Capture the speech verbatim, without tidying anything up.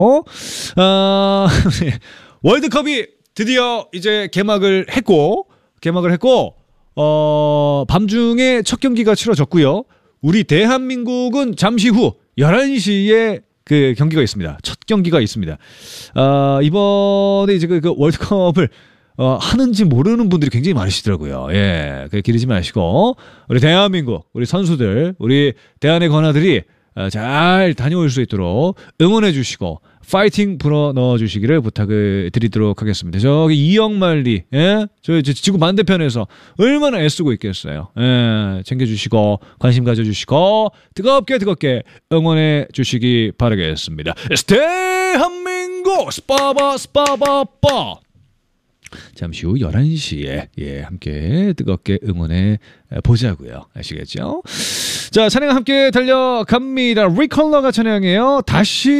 어? 아, 월드컵이 드디어 이제 개막을 했고, 개막을 했고, 어, 밤중에 첫 경기가 치러졌고요. 우리 대한민국은 잠시 후 열한 시에 그 경기가 있습니다. 첫 경기가 있습니다. 아, 이번에 이제 그, 그 월드컵을 어, 하는지 모르는 분들이 굉장히 많으시더라고요. 예, 그 기르지 마시고 우리 대한민국, 우리 선수들, 우리 대한의 권하들이 어, 잘 다녀올 수 있도록 응원해 주시고 파이팅 불어 넣어 주시기를 부탁을 드리도록 하겠습니다. 저기 이영만리, 예, 저 지구 반대편에서 얼마나 애쓰고 있겠어요. 예, 챙겨주시고 관심 가져주시고 뜨겁게 뜨겁게 응원해 주시기 바라겠습니다. 대한민국 스파바 스파바빠. 잠시 후 열한 시에 예, 함께 뜨겁게 응원해 보자고요. 아시겠죠? 자, 찬양 함께 달려갑니다. 리컬러가 찬양해요. 다시